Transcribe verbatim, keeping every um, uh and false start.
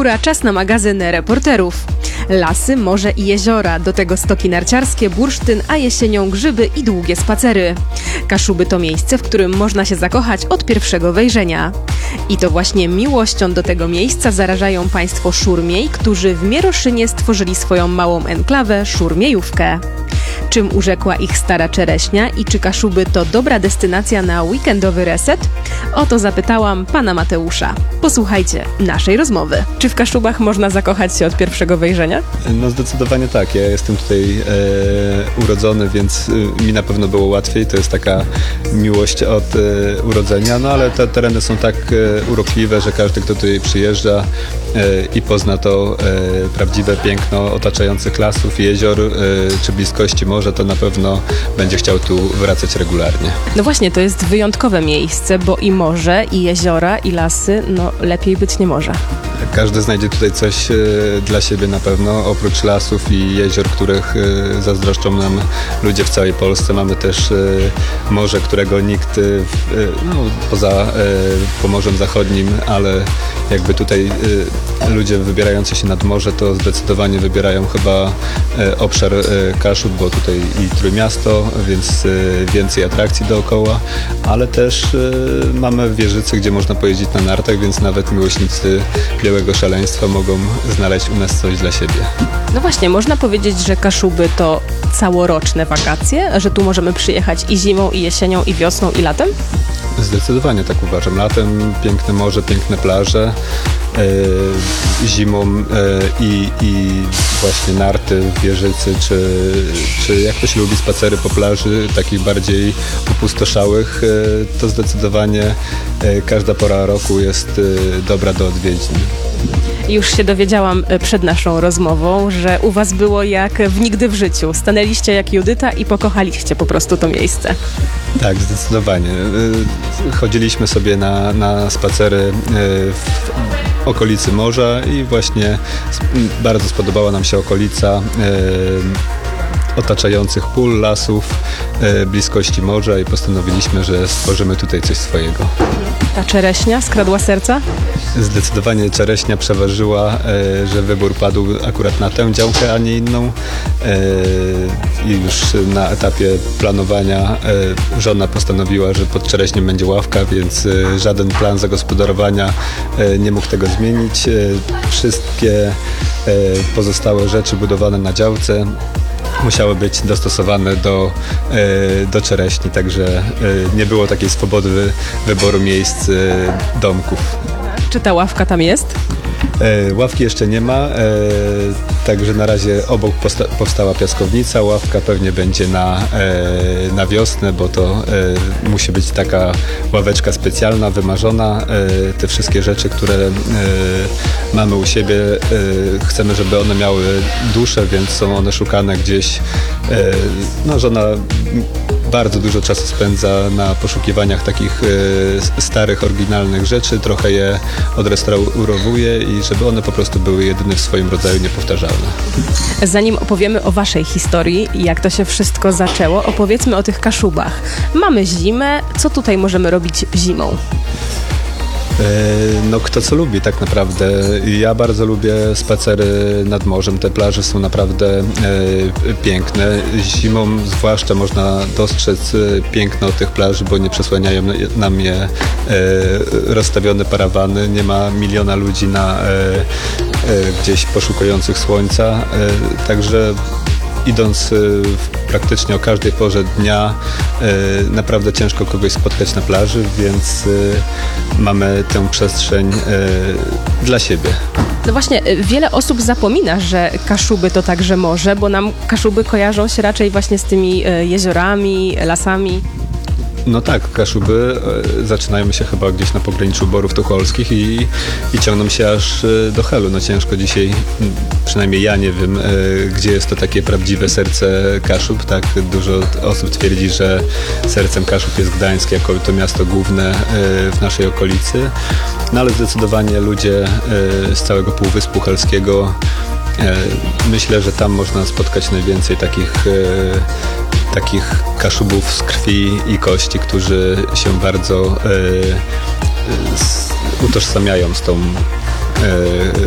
Góra, czas na magazyn reporterów. Lasy, morze i jeziora, do tego stoki narciarskie, bursztyn, a jesienią grzyby i długie spacery. Kaszuby to miejsce, w którym można się zakochać od pierwszego wejrzenia. I to właśnie miłością do tego miejsca zarażają państwo Szurmiej, którzy w Mieroszynie stworzyli swoją małą enklawę Szurmiejówkę. Czym urzekła ich stara czereśnia i czy Kaszuby to dobra destynacja na weekendowy reset? O to zapytałam pana Mateusza. Posłuchajcie naszej rozmowy. Czy w Kaszubach można zakochać się od pierwszego wejrzenia? No zdecydowanie tak. Ja jestem tutaj e, urodzony, więc e, mi na pewno było łatwiej. To jest taka miłość od e, urodzenia, no ale te tereny są tak e, urokliwe, że każdy, kto tutaj przyjeżdża e, i pozna to e, prawdziwe piękno otaczających lasów, jezior e, czy bliskości morza, to na pewno będzie chciał tu wracać regularnie. No właśnie, to jest wyjątkowe miejsce, bo i morze, i jeziora, i lasy, no lepiej być nie może. Każdy znajdzie tutaj coś e, dla siebie na pewno, oprócz lasów i jezior, których e, zazdroszczą nam ludzie w całej Polsce. Mamy też e, morze, którego nikt, e, no, poza e, Pomorzem Zachodnim, ale jakby tutaj e, ludzie wybierający się nad morze, to zdecydowanie wybierają chyba e, obszar e, Kaszub, bo tutaj i Trójmiasto, więc e, więcej atrakcji dookoła, ale też e, mamy Wieżyce, gdzie można pojeździć na nartach, więc nawet miłośnicy białego szaleństwa mogą znaleźć u nas coś dla siebie. No właśnie, można powiedzieć, że Kaszuby to całoroczne wakacje, że tu możemy przyjechać i zimą, i jesienią, i wiosną, i latem? Zdecydowanie tak uważam. Latem piękne morze, piękne plaże, e, zimą e, i, i właśnie narty w Wieżycy, czy, czy jak ktoś lubi spacery po plaży, takich bardziej opustoszałych, e, to zdecydowanie e, każda pora roku jest e, dobra do odwiedzin. Już się dowiedziałam przed naszą rozmową, że u was było jak w nigdy w życiu. Stanęliście jak Judyta i pokochaliście po prostu to miejsce. Tak, zdecydowanie. Chodziliśmy sobie na, na spacery w okolicy morza i właśnie bardzo spodobała nam się okolica otaczających pól, lasów, e, bliskości morza i postanowiliśmy, że stworzymy tutaj coś swojego. Ta czereśnia skradła serca? Zdecydowanie czereśnia przeważyła, e, że wybór padł akurat na tę działkę, a nie inną. E, I już na etapie planowania e, żona postanowiła, że pod czereśnią będzie ławka, więc e, żaden plan zagospodarowania e, nie mógł tego zmienić. E, wszystkie e, pozostałe rzeczy budowane na działce musiały być dostosowane do, e, do czereśni, także e, nie było takiej swobody wyboru miejsc e, domków. Czy ta ławka tam jest? E, ławki jeszcze nie ma, e, także na razie obok posta- powstała piaskownica. Ławka pewnie będzie na, e, na wiosnę, bo to e, musi być taka ławeczka specjalna, wymarzona. E, te wszystkie rzeczy, które e, mamy u siebie, e, chcemy, żeby one miały duszę, więc są one szukane gdzieś. E, no, żona bardzo dużo czasu spędza na poszukiwaniach takich e, starych, oryginalnych rzeczy, trochę je odrestaurowuje i żeby one po prostu były jedyne w swoim rodzaju, niepowtarzalne. Zanim opowiemy o waszej historii, jak to się wszystko zaczęło, opowiedzmy o tych Kaszubach. Mamy zimę, co tutaj możemy robić zimą? No kto co lubi tak naprawdę. Ja bardzo lubię spacery nad morzem. Te plaże są naprawdę e, piękne. Zimą zwłaszcza można dostrzec piękno tych plaży, bo nie przesłaniają nam je e, rozstawione parawany. Nie ma miliona ludzi na, e, e, gdzieś poszukujących słońca. E, także idąc w praktycznie o każdej porze dnia, e, naprawdę ciężko kogoś spotkać na plaży, więc e, mamy tę przestrzeń e, dla siebie. No właśnie, wiele osób zapomina, że Kaszuby to także morze, bo nam Kaszuby kojarzą się raczej właśnie z tymi e, jeziorami, lasami. No tak, Kaszuby e, zaczynają się chyba gdzieś na pograniczu Borów Tucholskich i, i ciągną się aż e, do Helu. No ciężko dzisiaj, przynajmniej ja nie wiem, e, gdzie jest to takie prawdziwe serce Kaszub. Tak, dużo osób twierdzi, że sercem Kaszub jest Gdańsk jako to miasto główne e, w naszej okolicy. No ale zdecydowanie ludzie e, z całego Półwyspu Helskiego, e, myślę, że tam można spotkać najwięcej takich e, takich Kaszubów z krwi i kości, którzy się bardzo e, s, utożsamiają z tą e,